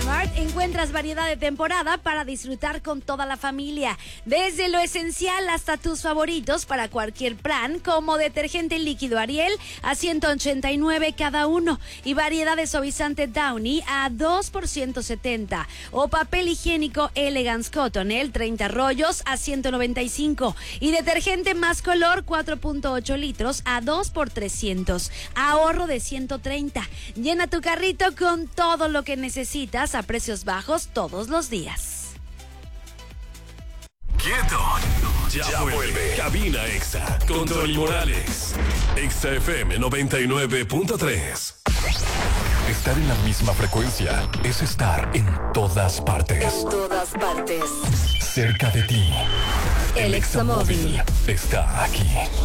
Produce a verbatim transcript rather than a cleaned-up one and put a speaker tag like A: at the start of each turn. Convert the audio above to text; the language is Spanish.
A: Walmart encuentras variedad de temporada para disfrutar con toda la familia. Desde lo esencial hasta tus favoritos para cualquier plan, como detergente líquido Ariel a ciento ochenta y nueve cada uno y variedad de suavizante Downy a dos por ciento setenta. O papel higiénico Elegance Cottonelle treinta rollos a ciento noventa y cinco. Y detergente Más Color cuatro punto ocho litros a dos por trescientos. Ahorro de ciento treinta. Llena tu carrito con todo lo que necesitas a precios bajos todos los días.
B: ¡Quieto! Ya, ya vuelve. vuelve Cabina Exa con Tony Morales. Exa F M noventa y nueve punto tres. Estar en la misma frecuencia es estar en todas partes.
C: En todas partes.
B: Cerca de ti.
C: El Examóvil
B: está aquí.